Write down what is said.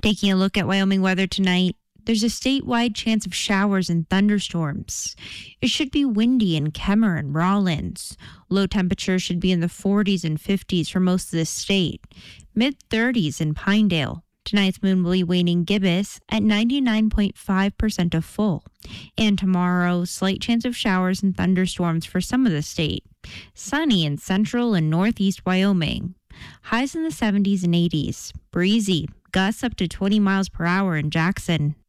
Taking a look at Wyoming weather tonight, there's a statewide chance of showers and thunderstorms. It should be windy in Kemmer and Rawlins. Low temperatures should be in the 40s and 50s for most of the state. Mid-30s in Pinedale. Tonight's moon will be waning gibbous at 99.5% of full. And tomorrow, slight chance of showers and thunderstorms for some of the state. Sunny in central and northeast Wyoming. Highs in the 70s and 80s. Breezy. Gusts up to 20 miles per hour in Jackson.